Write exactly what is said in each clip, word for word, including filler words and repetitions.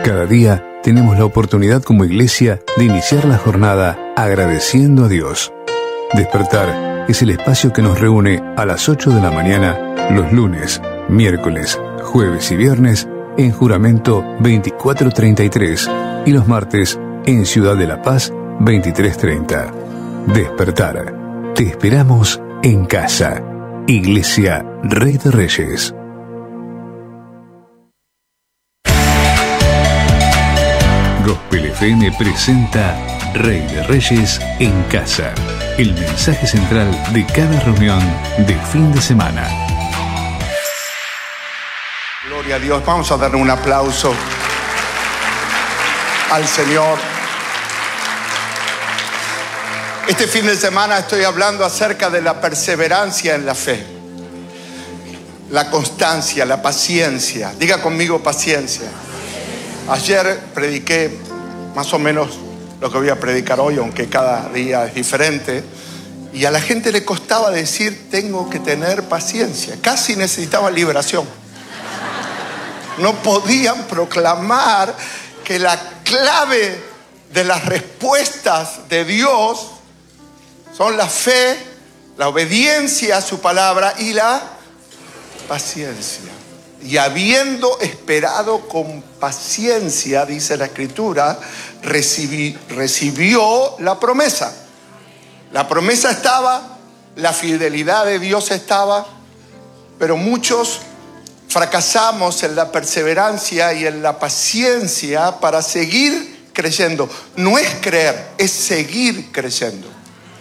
Cada día tenemos la oportunidad como iglesia de iniciar la jornada agradeciendo a Dios. Despertar es el espacio que nos reúne a las ocho de la mañana los lunes, miércoles, jueves y viernes en Juramento veinticuatro treinta y tres y los martes en Ciudad de la Paz veintitrés treinta. Despertar. Te esperamos en casa. Iglesia Rey de Reyes. Gospel F M presenta Rey de Reyes en casa. El mensaje central de cada reunión de fin de semana. Gloria a Dios. Vamos a darle un aplauso al Señor. Este fin de semana estoy hablando acerca de la perseverancia en la fe, la constancia, la paciencia. Diga conmigo paciencia. Ayer prediqué más o menos lo que voy a predicar hoy, aunque cada día es diferente, y a la gente le costaba decir tengo que tener paciencia. Casi necesitaba liberación. No podían proclamar que la clave de las respuestas de Dios son la fe, la obediencia a su palabra y la paciencia. Y habiendo esperado con paciencia, dice la Escritura, recibí, recibió la promesa. La promesa estaba, la fidelidad de Dios estaba, pero muchos fracasamos en la perseverancia y en la paciencia para seguir creyendo. No es creer, es seguir creyendo.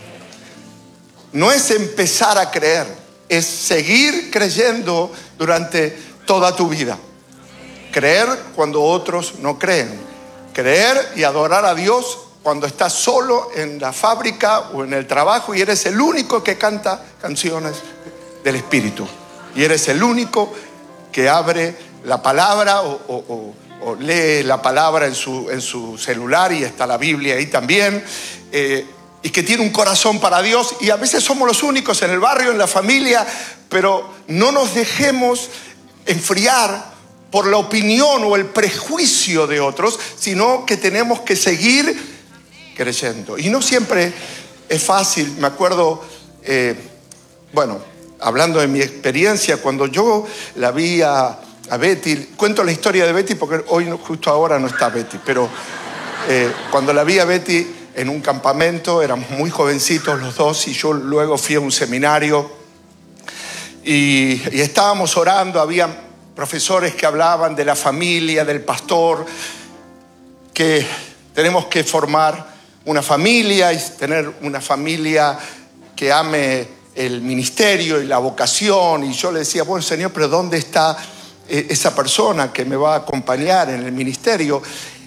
No es empezar a creer, es seguir creyendo durante toda tu vida. Creer cuando otros no creen. Creer y adorar a Dios cuando estás solo en la fábrica o en el trabajo y eres el único que canta canciones del Espíritu. Y eres el único que abre la palabra o, o, o, o lee la palabra en su, en su celular y está la Biblia ahí también. Eh, y que tiene un corazón para Dios, y a veces somos los únicos en el barrio, en la familia, pero no nos dejemos enfriar por la opinión o el prejuicio de otros, sino que tenemos que seguir creyendo. Y no siempre es fácil. Me acuerdo, eh, bueno, hablando de mi experiencia, cuando yo la vi a, a Betty, cuento la historia de Betty porque hoy justo ahora no está Betty, pero eh, cuando la vi a Betty en un campamento, éramos muy jovencitos los dos, y yo luego fui a un seminario y, y estábamos orando. Había profesores que hablaban de la familia, del pastor, que tenemos que formar una familia y tener una familia que ame el ministerio y la vocación. Y yo le decía, bueno, Señor, pero ¿dónde está esa persona que me va a acompañar en el ministerio?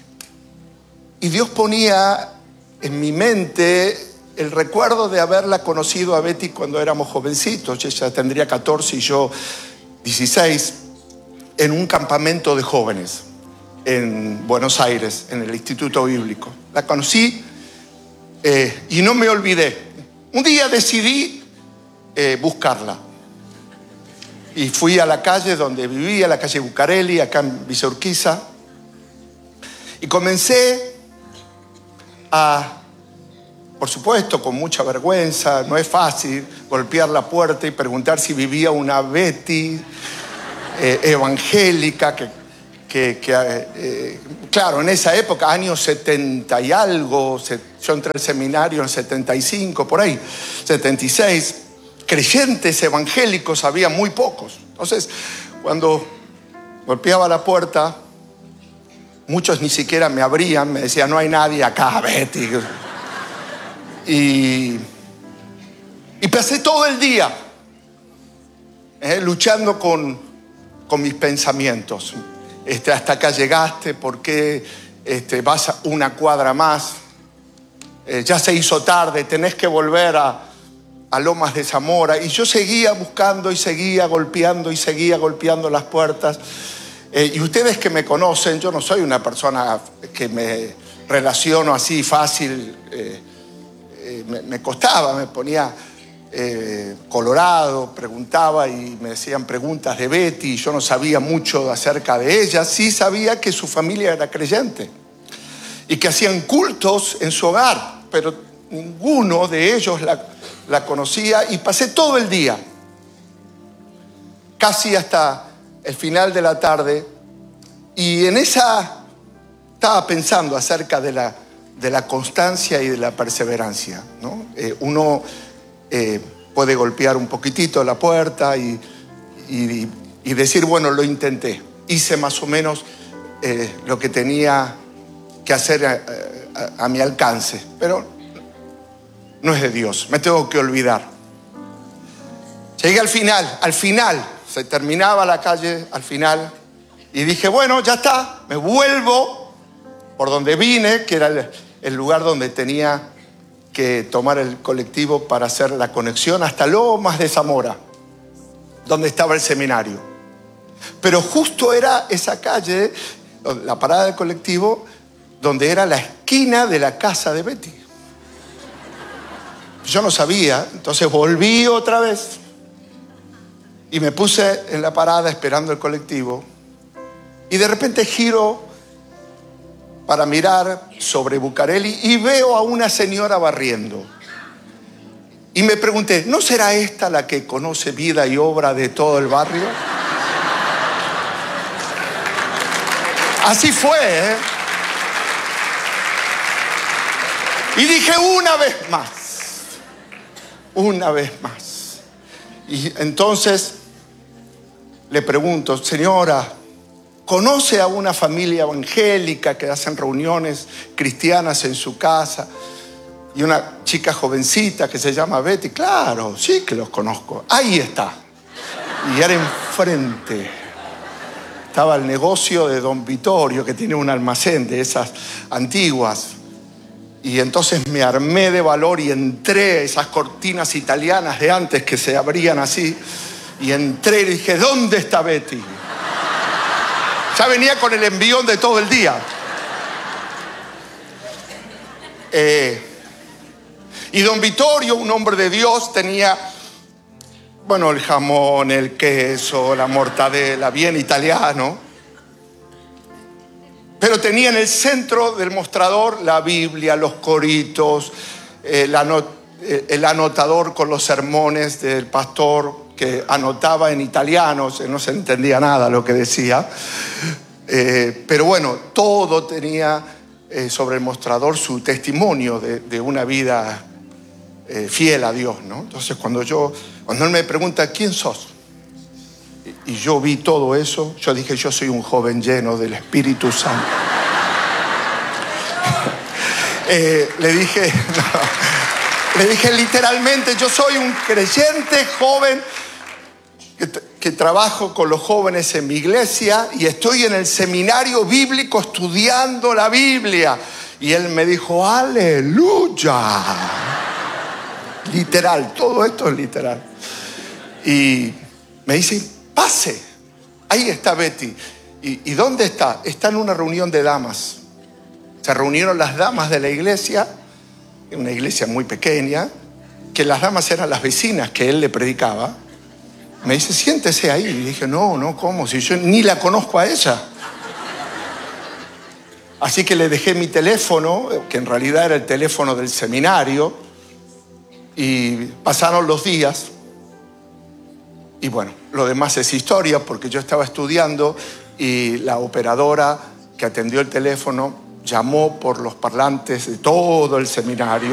Y Dios ponía en mi mente el recuerdo de haberla conocido a Betty cuando éramos jovencitos. Ella tendría catorce y yo dieciséis, en un campamento de jóvenes en Buenos Aires, en el Instituto Bíblico. La conocí eh, y no me olvidé. Un día decidí eh, buscarla. Y fui a la calle donde vivía, la calle Bucareli, acá en Villa Urquiza. Y comencé a, por supuesto, con mucha vergüenza, no es fácil golpear la puerta y preguntar si vivía una Betty eh, evangélica, que, que, que eh, claro, en esa época, años setenta y algo, se, yo entré al seminario en setenta y cinco, por ahí, setenta y seis, creyentes evangélicos había muy pocos. Entonces, cuando golpeaba la puerta, muchos ni siquiera me abrían, me decían, no hay nadie acá, Betty. Y, y pasé todo el día eh, luchando con, con mis pensamientos. Este, hasta acá llegaste, ¿por qué este, vas una cuadra más? Eh, ya se hizo tarde, tenés que volver a, a Lomas de Zamora. Y yo seguía buscando y seguía golpeando y seguía golpeando las puertas. Eh, y ustedes que me conocen, yo no soy una persona que me relaciono así fácil. Eh, eh, me, me costaba, me ponía eh, colorado, preguntaba y me decían preguntas de Betty. Yo no sabía mucho acerca de ella. Sí sabía que su familia era creyente y que hacían cultos en su hogar, pero ninguno de ellos la, la conocía, y pasé todo el día, casi hasta el final de la tarde, y en esa estaba pensando acerca de la, de la constancia y de la perseverancia, ¿no? Eh, uno eh, puede golpear un poquitito la puerta y, y, y decir, bueno, lo intenté, hice más o menos eh, lo que tenía que hacer a, a, a mi alcance, pero no es de Dios, me tengo que olvidar. Llegué al final, al final, se terminaba la calle al final, y dije, bueno, ya está, me vuelvo por donde vine, que era el, el lugar donde tenía que tomar el colectivo para hacer la conexión hasta Lomas de Zamora, donde estaba el seminario. Pero justo era esa calle, la parada del colectivo, donde era la esquina de la casa de Betty. Yo no sabía, entonces volví otra vez y me puse en la parada esperando el colectivo, y de repente giro para mirar sobre Bucareli y veo a una señora barriendo. Y me pregunté, ¿no será esta la que conoce vida y obra de todo el barrio? Así fue, ¿eh? Y dije, una vez más, una vez más. Y entonces le pregunto, señora, ¿conoce a una familia evangélica que hacen reuniones cristianas en su casa? Y una chica jovencita que se llama Betty. Claro, sí que los conozco. Ahí está. Y era enfrente. Estaba el negocio de don Vittorio, que tiene un almacén de esas antiguas. Y entonces me armé de valor y entré, esas cortinas italianas de antes que se abrían así, y entré y dije, ¿dónde está Betty? Ya venía con el envión de todo el día. Eh, y don Vittorio, un hombre de Dios, tenía, bueno, el jamón, el queso, la mortadela, bien italiano. Pero tenía en el centro del mostrador la Biblia, los coritos, el, anot el anotador con los sermones del pastor, que anotaba en italiano, no se entendía nada lo que decía. Eh, pero bueno, todo tenía eh, sobre el mostrador su testimonio de, de una vida eh, fiel a Dios, ¿no? Entonces cuando, yo, cuando él me pregunta, ¿quién sos? Y yo vi todo eso, yo dije, yo soy un joven lleno del Espíritu Santo. eh, le dije, no, le dije literalmente, yo soy un creyente joven que, que trabajo con los jóvenes en mi iglesia y estoy en el seminario bíblico estudiando la Biblia. Y él me dijo, aleluya. Literal, todo esto es literal. Y me dice, pase, ahí está Betty. ¿Y, ¿Y dónde está? Está en una reunión de damas. Se reunieron las damas de la iglesia, una iglesia muy pequeña, que las damas eran las vecinas que él le predicaba. Me dice, siéntese ahí. Y dije, no, no, ¿cómo? Si yo ni la conozco a ella. Así que le dejé mi teléfono, que en realidad era el teléfono del seminario, y pasaron los días. Y bueno, lo demás es historia, porque yo estaba estudiando y la operadora que atendió el teléfono llamó por los parlantes de todo el seminario